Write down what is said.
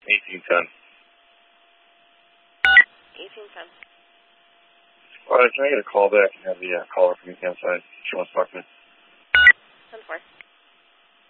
1810. 1810. All right, can I get a call back and have the caller from the outside? She wants to talk to me.